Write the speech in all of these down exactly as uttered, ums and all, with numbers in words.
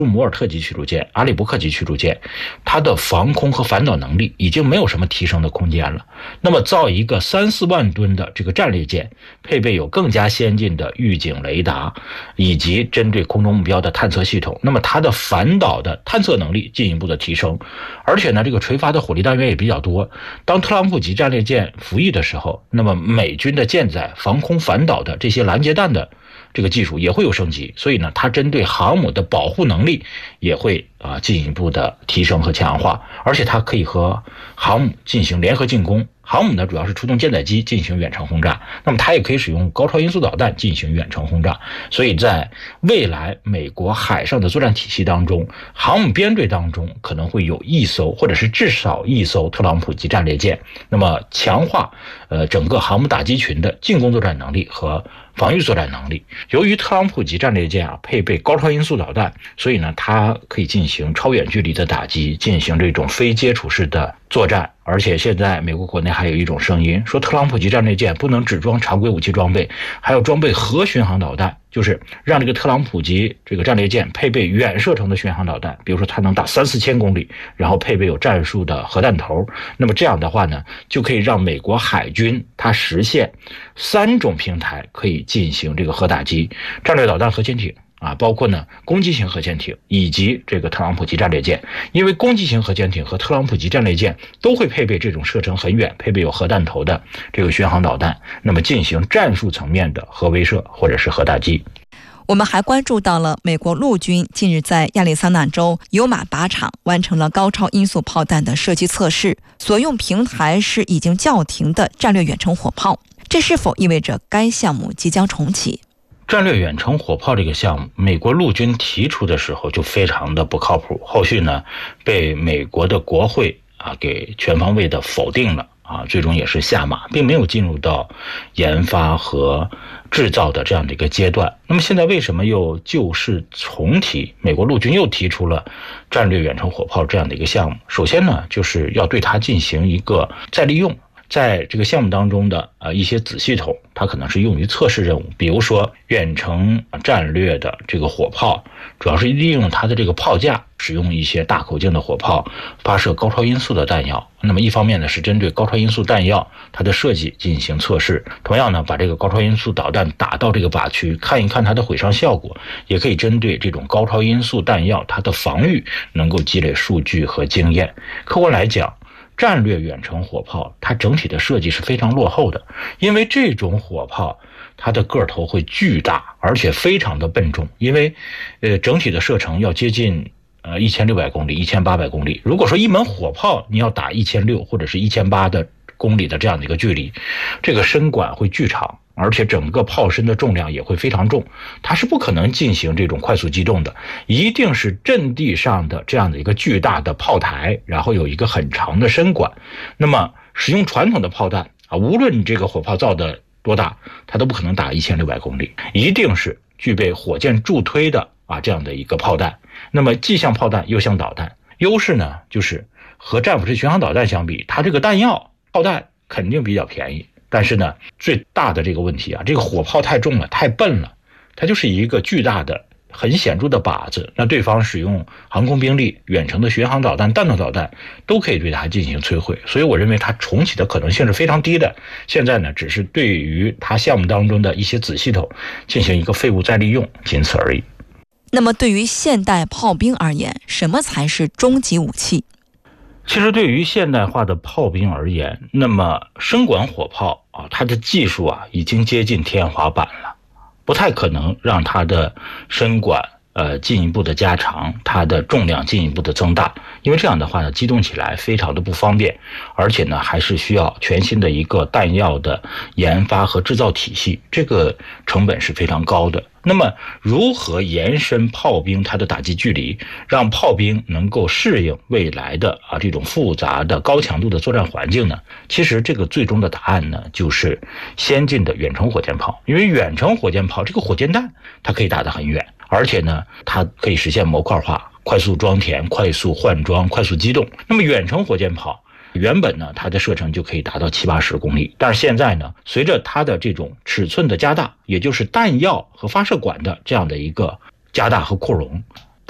摩尔特级驱逐舰、阿里伯克级驱逐舰，它的防空和反导能力已经没有什么提升的空间了。那么造一个三四万吨的这个战列舰，配备有更加先进的预警雷达，以及针对空中目标的探测系统，那么它的反导的探测能力进一步的提升，而且呢，这个垂发的火力单元也比较多。当特朗普级战列舰服役的时候，那么美军的舰载防空反导的这些拦截弹的这个技术也会有升级，所以呢，它针对航母的保护能力也会啊进一步的提升和强化，而且它可以和航母进行联合进攻。航母呢主要是出动舰载机进行远程轰炸，那么它也可以使用高超音速导弹进行远程轰炸。所以在未来美国海上的作战体系当中，航母编队当中可能会有一艘或者是至少一艘特朗普级战列舰，那么强化呃整个航母打击群的进攻作战能力和防御作战能力。由于特朗普级战列舰啊配备高超音速导弹，所以呢它可以进行超远距离的打击，进行这种非接触式的作战。而且现在美国国内还有一种声音说，特朗普级战列舰不能只装常规武器装备，还要装备核巡航导弹，就是让这个特朗普级这个战列舰配备远射程的巡航导弹，比如说它能打三四千公里，然后配备有战术的核弹头。那么这样的话呢，就可以让美国海军它实现三种平台可以进行这个核打击：战略导弹核潜艇啊，包括呢攻击型核潜艇以及这个特朗普级战列舰。因为攻击型核潜艇和特朗普级战列舰都会配备这种射程很远、配备有核弹头的这个巡航导弹，那么进行战术层面的核威慑或者是核打击。 我们还关注到了美国陆军近日在亚利桑那州尤马靶场完成了高超音速炮弹的射击测试，所用平台是已经叫停的战略远程火炮，这是否意味着该项目即将重启？ 战略远程火炮这个项目，美国陆军提出的时候就非常的不靠谱，后续呢被美国的国会啊给全方位的否定了啊，最终也是下马，并没有进入到研发和制造的这样的一个阶段。那么现在为什么又旧事重提？美国陆军又提出了战略远程火炮这样的一个项目。首先呢，就是要对它进行一个再利用。在这个项目当中的呃一些子系统，它可能是用于测试任务，比如说远程战略的这个火炮，主要是利用它的这个炮架，使用一些大口径的火炮发射高超音速的弹药。那么一方面呢是针对高超音速弹药它的设计进行测试，同样呢把这个高超音速导弹打到这个靶区，看一看它的毁伤效果，也可以针对这种高超音速弹药它的防御能够积累数据和经验。客观来讲，战略远程火炮它整体的设计是非常落后的，因为这种火炮它的个头会巨大，而且非常的笨重，因为呃整体的射程要接近呃一千六百公里、一千八百公里。如果说一门火炮你要打一千六百或者是一千八百的公里的这样的一个距离，这个身管会巨长，而且整个炮身的重量也会非常重，它是不可能进行这种快速机动的，一定是阵地上的这样的一个巨大的炮台，然后有一个很长的身管。那么使用传统的炮弹啊，无论你这个火炮造的多大，它都不可能打一千六百公里，一定是具备火箭助推的啊这样的一个炮弹。那么既像炮弹又像导弹，优势呢就是和战斧式巡航导弹相比，它这个弹药炮弹肯定比较便宜，但是呢最大的这个问题啊，这个火炮太重了，太笨了，它就是一个巨大的很显著的靶子，那对方使用航空兵力、远程的巡航导弹、弹道导弹都可以对它进行摧毁，所以我认为它重启的可能性是非常低的。现在呢只是对于它项目当中的一些子系统进行一个废物再利用，仅此而已。 那么对于现代炮兵而言，什么才是终极武器？ 其实对于现代化的炮兵而言，那么身管火炮啊，它的技术啊已经接近天花板了，不太可能让它的身管呃进一步的加长，它的重量进一步的增大，因为这样的话呢，机动起来非常的不方便，而且呢还是需要全新的一个弹药的研发和制造体系，这个成本是非常高的。那么如何延伸炮兵它的打击距离，让炮兵能够适应未来的啊这种复杂的高强度的作战环境呢？其实这个最终的答案呢，就是先进的远程火箭炮。因为远程火箭炮这个火箭弹它可以打得很远，而且呢它可以实现模块化、快速装填、快速换装、快速机动。那么远程火箭炮原本呢它的射程就可以达到七八十公里，但是现在呢随着它的这种尺寸的加大，也就是弹药和发射管的这样的一个加大和扩容，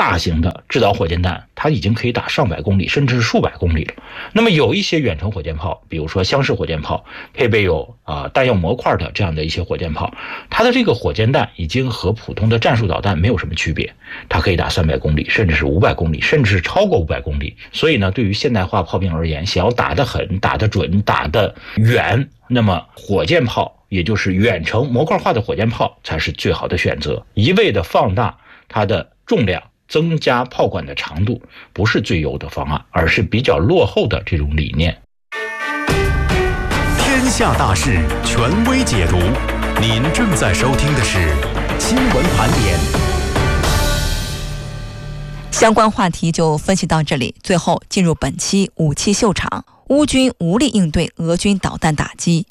大型的制导火箭弹，它已经可以打上百公里，甚至是数百公里了。那么有一些远程火箭炮，比如说箱式火箭炮，配备有啊、呃、弹药模块的这样的一些火箭炮，它的这个火箭弹已经和普通的战术导弹没有什么区别，它可以打三百公里，甚至是五百公里，甚至是超过五百公里。所以呢，对于现代化炮兵而言，想要打得狠、打得准、打得远，那么火箭炮，也就是远程模块化的火箭炮才是最好的选择。一味的放大它的重量，增加炮管的长度，不是最优的方案，而是比较落后的这种理念。 天下大事，权威解读。您正在收听的是新闻盘点。 相关话题就分析到这里，最后进入本期武器秀场。乌军无力应对俄军导弹打击。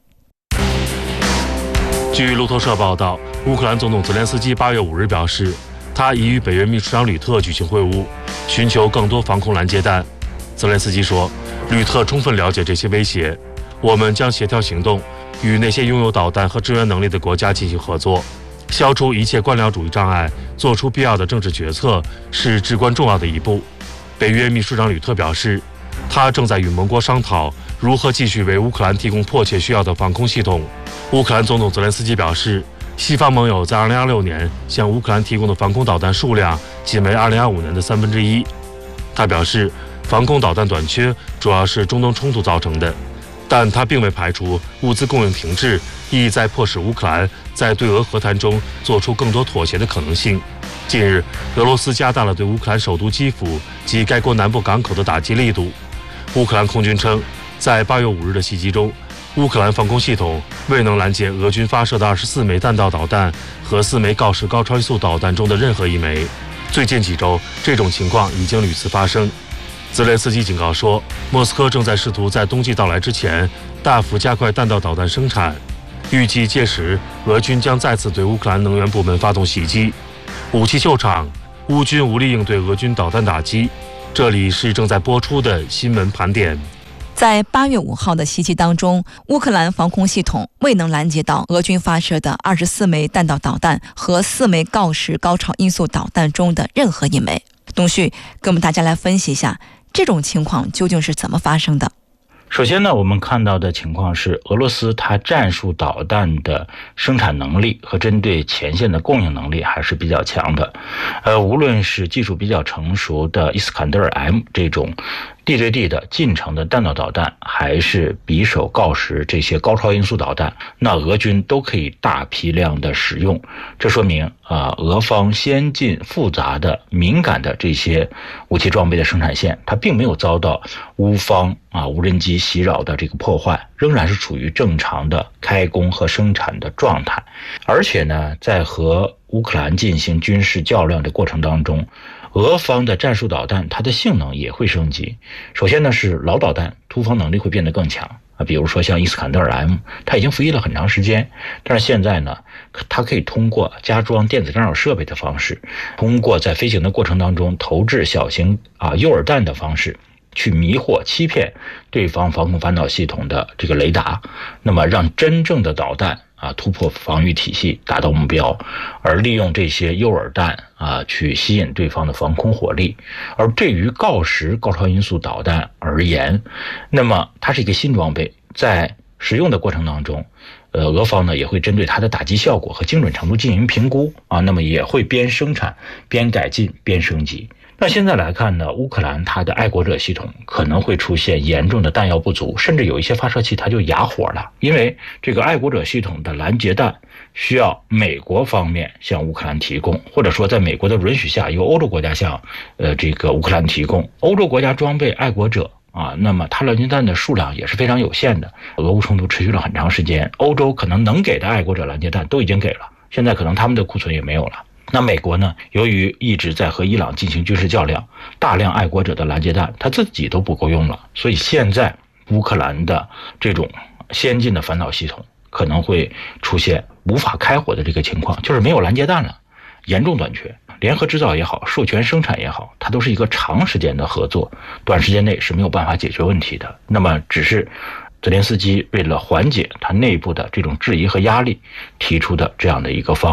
据路透社报道，乌克兰总统泽连斯基八月五日表示，他已与北约秘书长吕特举行会晤，寻求更多防空拦截弹。泽连斯基说，吕特充分了解这些威胁，我们将协调行动，与那些拥有导弹和支援能力的国家进行合作，消除一切官僚主义障碍，做出必要的政治决策是至关重要的一步。北约秘书长吕特表示，他正在与盟国商讨如何继续为乌克兰提供迫切需要的防空系统。乌克兰总统泽连斯基表示，西方盟友在二零二六年向乌克兰提供的防空导弹数量仅为二零二五年的三分之一。他表示，防空导弹短缺主要是中东冲突造成的，但他并未排除物资供应停滞意在迫使乌克兰在对俄和谈中做出更多妥协的可能性。近日，俄罗斯加大了对乌克兰首都基辅及该国南部港口的打击力度。乌克兰空军称，在八月五日的袭击中，乌克兰防空系统未能拦截俄军发射的二十四枚弹道导弹和四枚锆石高超音速导弹中的任何一枚。最近几周，这种情况已经屡次发生。泽连斯基警告说，莫斯科正在试图在冬季到来之前大幅加快弹道导弹生产，预计届时俄军将再次对乌克兰能源部门发动袭击。武器秀场，乌军无力应对俄军导弹打击。这里是正在播出的新闻盘点。 在八月五号的袭击当中，乌克兰防空系统未能拦截到俄军发射的二十四枚弹道导弹和四枚锆石高超音速导弹中的任何一枚。东旭跟我们大家来分析一下，这种情况究竟是怎么发生的？ 首先呢，我们看到的情况是，俄罗斯它战术导弹的生产能力和针对前线的供应能力还是比较强的。呃，无论是技术比较成熟的伊斯坎德尔 M 这种地对地的近程的弹道导弹，还是匕首、锆石这些高超音速导弹，那俄军都可以大批量的使用。这说明啊、呃，俄方先进、复杂的、敏感的这些武器装备的生产线，它并没有遭到乌方啊无人机袭扰的这个破坏，仍然是处于正常的开工和生产的状态。而且呢，在和乌克兰进行军事较量的过程当中，俄方的战术导弹它的性能也会升级。首先呢，是老导弹突防能力会变得更强啊，比如说像伊斯坎德尔 M， 它已经服役了很长时间，但是现在呢，它可以通过加装电子干扰设备的方式，通过在飞行的过程当中投掷小型啊诱饵弹的方式，去迷惑、欺骗对方防空反导系统的这个雷达，那么让真正的导弹啊突破防御体系，达到目标，而利用这些诱饵弹啊去吸引对方的防空火力。而对于锆石高超音速导弹而言，那么它是一个新装备，在使用的过程当中，呃，俄方呢也会针对它的打击效果和精准程度进行评估啊，那么也会边生产边改进边升级。那现在来看呢，乌克兰它的爱国者系统可能会出现严重的弹药不足，甚至有一些发射器它就哑火了，因为这个爱国者系统的拦截弹需要美国方面向乌克兰提供，或者说在美国的允许下，由欧洲国家向呃这个乌克兰提供。欧洲国家装备爱国者啊，那么它拦截弹的数量也是非常有限的。俄乌冲突持续了很长时间，欧洲可能能给的爱国者拦截弹都已经给了，现在可能他们的库存也没有了。那美国呢，由于一直在和伊朗进行军事较量，大量爱国者的拦截弹他自己都不够用了，所以现在乌克兰的这种先进的反导系统可能会出现无法开火的这个情况，就是没有拦截弹了，严重短缺。联合制造也好，授权生产也好，它都是一个长时间的合作，短时间内是没有办法解决问题的。那么只是泽连斯基为了缓解他内部的这种质疑和压力提出的这样的一个方案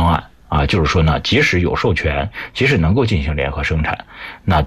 啊，就是说呢，即使有授权，即使能够进行联合生产，那